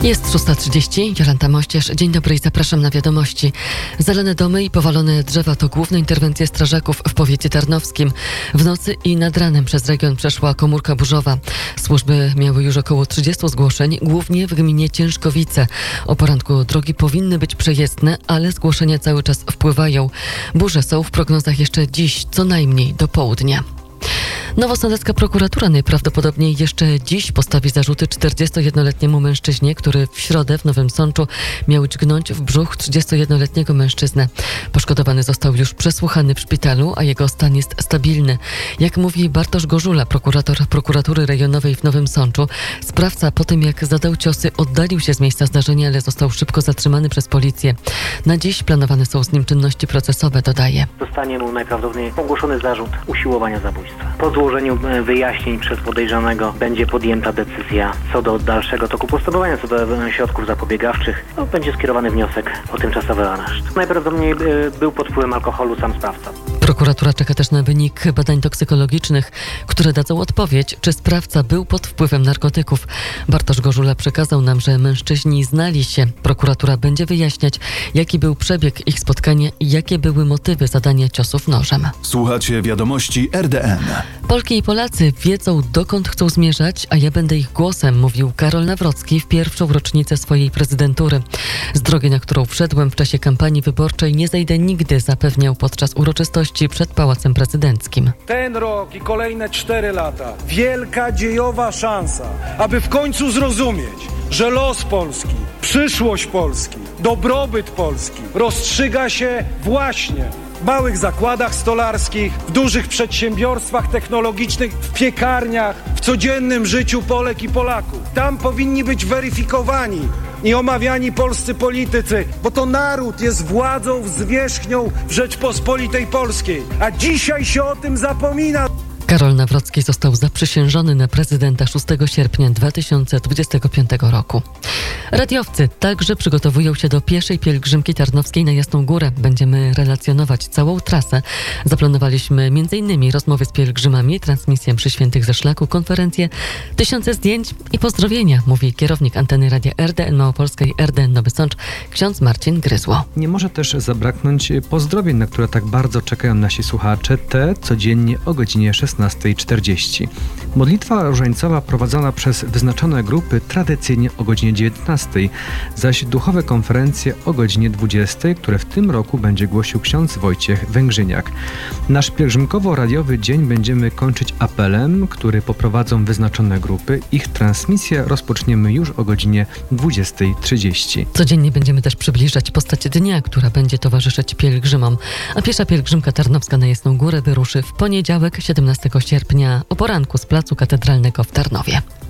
Jest 6:30, Jolanta Mościerz. Dzień dobry i zapraszam na wiadomości. Zalane domy i powalone drzewa to główne interwencje strażaków w powiecie tarnowskim. W nocy i nad ranem przez region przeszła komórka burzowa. Służby miały już około 30 zgłoszeń, głównie w gminie Ciężkowice. O poranku drogi powinny być przejezdne, ale zgłoszenia cały czas wpływają. Burze są w prognozach jeszcze dziś, co najmniej do południa. Nowosądecka prokuratura najprawdopodobniej jeszcze dziś postawi zarzuty 41-letniemu mężczyźnie, który w środę w Nowym Sączu miał dźgnąć w brzuch 31-letniego mężczyznę. Poszkodowany został już przesłuchany w szpitalu, a jego stan jest stabilny. Jak mówi Bartosz Gorzula, prokurator prokuratury rejonowej w Nowym Sączu, sprawca po tym jak zadał ciosy oddalił się z miejsca zdarzenia, ale został szybko zatrzymany przez policję. Na dziś planowane są z nim czynności procesowe, dodaje. Zostanie mu najprawdopodobniej ogłoszony zarzut usiłowania zabójstwa. Po złożeniu wyjaśnień przez podejrzanego będzie podjęta decyzja co do dalszego toku postępowania, co do środków zapobiegawczych. Będzie skierowany wniosek o tymczasowy areszt. Najprawdopodobniej był pod wpływem alkoholu sam sprawca. Prokuratura czeka też na wynik badań toksykologicznych, które dadzą odpowiedź, czy sprawca był pod wpływem narkotyków. Bartosz Gorzula przekazał nam, że mężczyźni znali się. Prokuratura będzie wyjaśniać, jaki był przebieg ich spotkania i jakie były motywy zadania ciosów nożem. Słuchacie wiadomości RDN. Polki i Polacy wiedzą, dokąd chcą zmierzać, a ja będę ich głosem, mówił Karol Nawrocki w pierwszą rocznicę swojej prezydentury. Z drogi, na którą wszedłem w czasie kampanii wyborczej, nie zejdę nigdy, zapewniał podczas uroczystości przed Pałacem Prezydenckim. Ten rok i kolejne 4 lata, wielka dziejowa szansa, aby w końcu zrozumieć, że los Polski, przyszłość Polski, dobrobyt Polski rozstrzyga się właśnie w małych zakładach stolarskich, w dużych przedsiębiorstwach technologicznych, w piekarniach, w codziennym życiu Polek i Polaków. Tam powinni być weryfikowani i omawiani polscy politycy, bo to naród jest władzą zwierzchnią w Rzeczpospolitej Polskiej, a dzisiaj się o tym zapomina. Karol Nawrocki został zaprzysiężony na prezydenta 6 sierpnia 2025 roku. Radiowcy także przygotowują się do pierwszej pielgrzymki tarnowskiej na Jasną Górę. Będziemy relacjonować całą trasę. Zaplanowaliśmy m.in. rozmowy z pielgrzymami, transmisję przy świętych ze szlaku, konferencje, tysiące zdjęć i pozdrowienia, mówi kierownik anteny Radia RDN Małopolskiej RDN Nowy Sącz, ksiądz Marcin Gryzło. Nie może też zabraknąć pozdrowień, na które tak bardzo czekają nasi słuchacze, te codziennie o godzinie 16:40. Modlitwa różańcowa prowadzona przez wyznaczone grupy tradycyjnie o godzinie 19, zaś duchowe konferencje o godzinie 20, które w tym roku będzie głosił ksiądz Wojciech Węgrzyniak. Nasz pielgrzymkowo-radiowy dzień będziemy kończyć apelem, który poprowadzą wyznaczone grupy. Ich transmisję rozpoczniemy już o godzinie 20:30. Codziennie będziemy też przybliżać postać dnia, która będzie towarzyszyć pielgrzymom. A pierwsza pielgrzymka tarnowska na Jasną Górę wyruszy w poniedziałek 17 sierpnia o poranku z Placu Katedralnego w Tarnowie.